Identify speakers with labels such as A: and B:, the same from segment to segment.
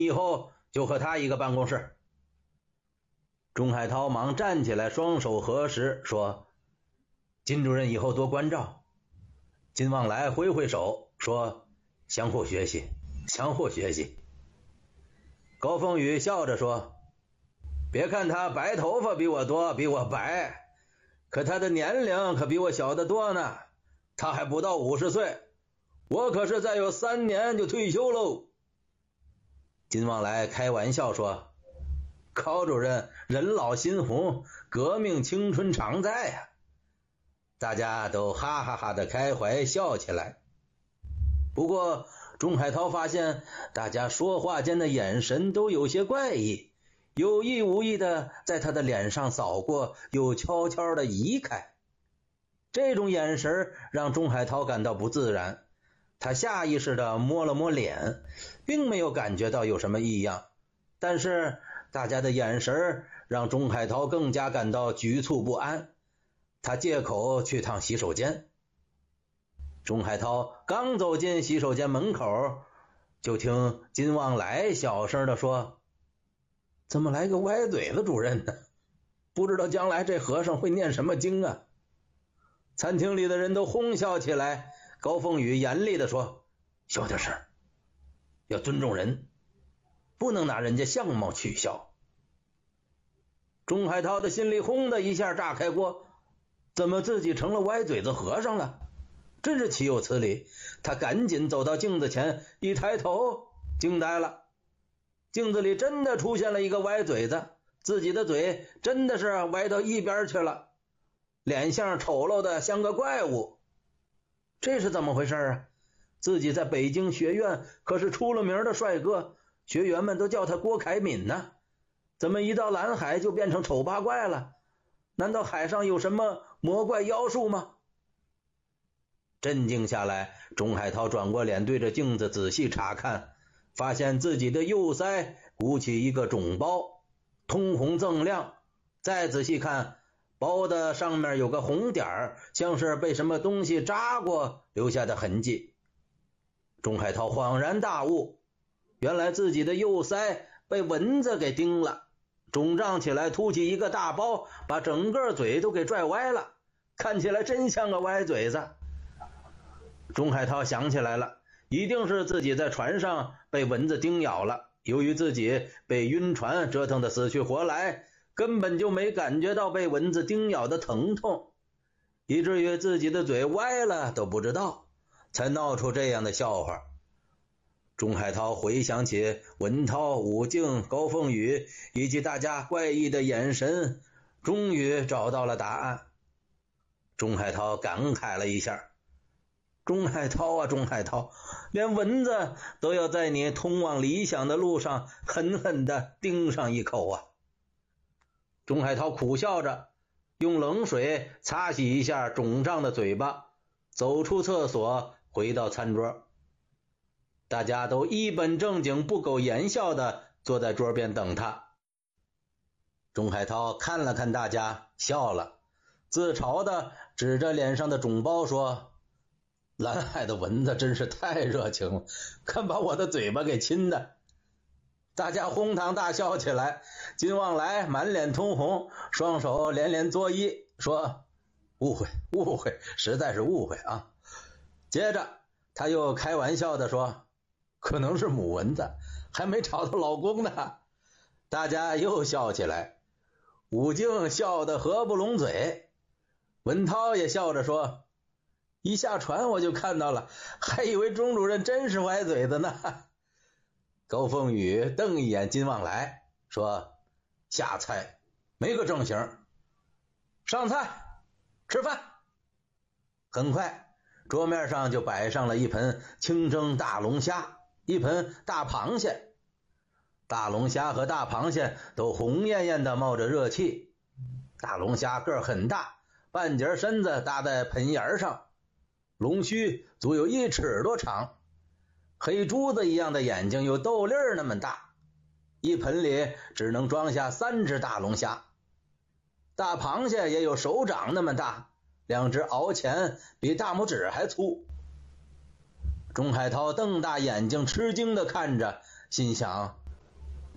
A: 以后就和他一个办公室。钟海涛忙站起来，双手合十，说：金主任以后多关照。金旺来挥挥手说：相互学习，相互学习。高凤宇笑着说：别看他白头发比我多，比我白，可他的年龄可比我小得多呢，他还不到50岁，我可是再有3年就退休喽。金旺来开玩笑说：高主任人老心红，革命青春常在呀。大家都哈哈哈的开怀笑起来。不过钟海涛发现大家说话间的眼神都有些怪异，有意无意的在他的脸上扫过，又悄悄的移开。这种眼神让钟海涛感到不自然，他下意识的摸了摸脸，并没有感觉到有什么异样，但是大家的眼神让钟海涛更加感到局促不安。他借口去趟洗手间。钟海涛刚走进洗手间门口，就听金旺来小声地说：怎么来个歪嘴子主任呢？不知道将来这和尚会念什么经啊。餐厅里的人都哄笑起来。高凤宇严厉地说：小点声，要尊重人，不能拿人家相貌取笑。钟海涛的心里轰的一下炸开锅，怎么自己成了歪嘴子和尚了？真是岂有此理。他赶紧走到镜子前，一抬头惊呆了。镜子里真的出现了一个歪嘴子，自己的嘴真的是歪到一边去了，脸相丑陋的像个怪物。这是怎么回事啊？自己在北京学院可是出了名的帅哥，学员们都叫他郭凯敏呢，怎么一到蓝海就变成丑八怪了？难道海上有什么魔怪妖术吗？镇静下来，钟海涛转过脸对着镜子仔细查看，发现自己的右腮鼓起一个肿包，通红锃亮。再仔细看，包的上面有个红点，像是被什么东西扎过留下的痕迹。钟海涛恍然大悟，原来自己的右腮被蚊子给叮了，肿胀起来，凸起一个大包，把整个嘴都给拽歪了，看起来真像个歪嘴子。钟海涛想起来了，一定是自己在船上被蚊子叮咬了，由于自己被晕船折腾的死去活来，根本就没感觉到被蚊子叮咬的疼痛，以至于自己的嘴歪了都不知道，才闹出这样的笑话。钟海涛回想起文涛、武静、高凤宇以及大家怪异的眼神，终于找到了答案。钟海涛感慨了一下，钟海涛啊，钟海涛，连蚊子都要在你通往理想的路上狠狠地叮上一口啊！钟海涛苦笑着，用冷水擦洗一下肿胀的嘴巴，走出厕所，回到餐桌。大家都一本正经不苟言笑地坐在桌边等他。钟海涛看了看大家，笑了，自嘲地指着脸上的肿包说：蓝海的蚊子真是太热情了，看把我的嘴巴给亲的。大家哄堂大笑起来。金旺来满脸通红，双手连连作揖，说：误会误会，实在是误会啊。接着他又开玩笑地说：可能是母蚊子，还没找到老公呢。大家又笑起来。武静笑得合不拢嘴，文涛也笑着说：一下船我就看到了，还以为钟主任真是歪嘴子呢。高凤宇瞪一眼金旺来，说：下菜，没个正形。上菜，吃饭。很快桌面上就摆上了一盆清蒸大龙虾，一盆大螃蟹。大龙虾和大螃蟹都红艳艳的冒着热气。大龙虾个儿很大，半截身子搭在盆沿上，龙须足有1尺多长，黑珠子一样的眼睛有豆粒儿那么大，一盆里只能装下3只大龙虾。大螃蟹也有手掌那么大，2只螯前比大拇指还粗。钟海涛瞪大眼睛吃惊地看着，心想：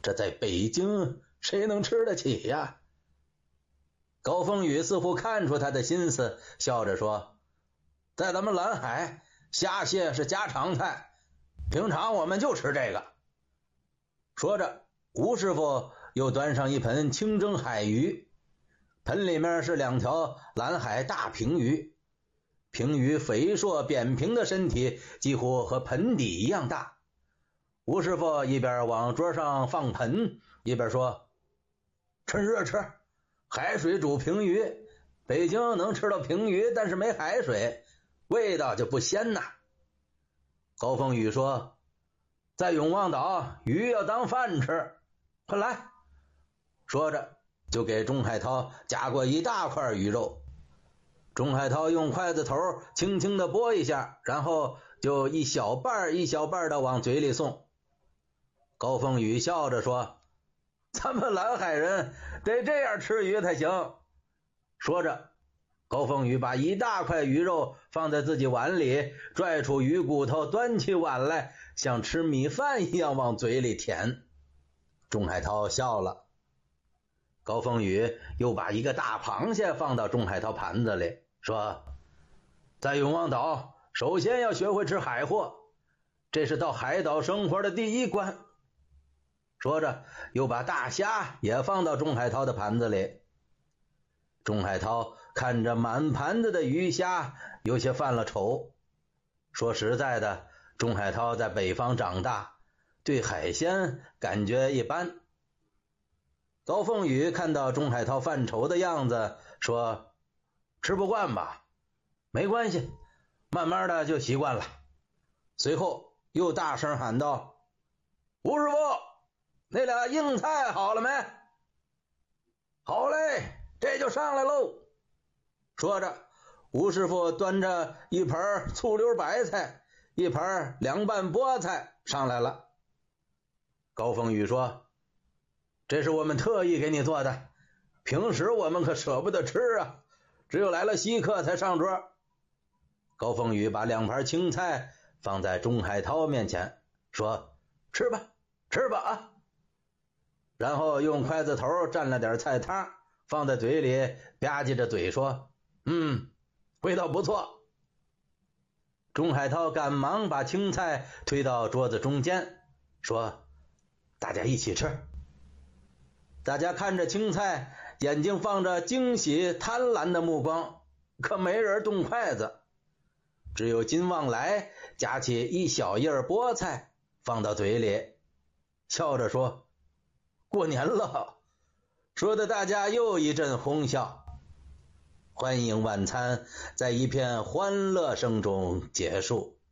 A: 这在北京谁能吃得起呀？高凤宇似乎看出他的心思，笑着说：在咱们蓝海，虾蟹是家常菜，平常我们就吃这个。说着，吴师傅又端上一盆清蒸海鱼，盆里面是2条蓝海大平鱼，平鱼肥硕扁平的身体几乎和盆底一样大。吴师傅一边往桌上放盆，一边说：趁热吃，海水煮平鱼，北京能吃到平鱼，但是没海水，味道就不鲜呐。高凤宇说：在永旺岛，鱼要当饭吃，快来。说着就给钟海涛夹过一大块鱼肉。钟海涛用筷子头轻轻地拨一下，然后就一小半一小半的往嘴里送。高凤宇笑着说：咱们蓝海人得这样吃鱼才行。说着，高凤宇把一大块鱼肉放在自己碗里，拽出鱼骨头，端起碗来，像吃米饭一样往嘴里填。钟海涛笑了。高凤宇又把一个大螃蟹放到钟海涛盘子里，说：在永旺岛，首先要学会吃海货，这是到海岛生活的第一关。说着又把大虾也放到钟海涛的盘子里。钟海涛看着满盘子的鱼虾，有些犯了愁。说实在的，钟海涛在北方长大，对海鲜感觉一般。高凤宇看到钟海涛犯愁的样子，说：吃不惯吧？没关系，慢慢的就习惯了。随后又大声喊道：吴师傅，那俩硬菜好了没？好嘞，这就上来喽。说着，吴师傅端着一盆醋溜白菜，一盆凉拌菠菜上来了。高凤宇说：这是我们特意给你做的，平时我们可舍不得吃啊，只有来了稀客才上桌。高凤宇把2盘青菜放在钟海涛面前，说：吃吧，吃吧啊。然后用筷子头蘸了点菜汤，放在嘴里吧唧着嘴说：味道不错。钟海涛赶忙把青菜推到桌子中间，说：大家一起吃。大家看着青菜，眼睛放着惊喜贪婪的目光，可没人动筷子。只有金旺来夹起一小叶菠菜放到嘴里，笑着说：过年了。说的大家又一阵哄笑。欢迎晚餐在一片欢乐声中结束。